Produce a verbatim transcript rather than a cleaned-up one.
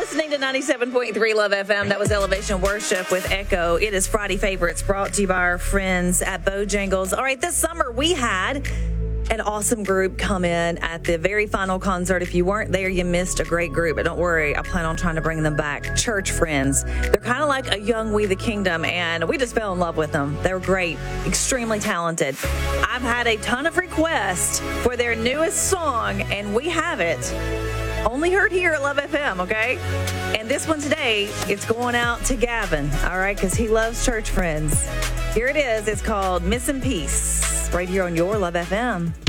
listening to ninety-seven point three Love F M. That was Elevation Worship with Echo. It is Friday Favorites, brought to you by our friends at Bojangles. All right, this summer we had an awesome group come in at the very final concert. If you weren't there, you missed a great group. But don't worry, I plan on trying to bring them back. Church Friends. They're kind of like a young We the Kingdom, and we just fell in love with them. They're great, extremely talented. I've had a ton of requests for their newest song, and we have it. Only heard here at Love F M, okay? And this one today, it's going out to Gavin, all right, because he loves Church Friends. Here it is. It's called Missing Piece, right here on your Love F M.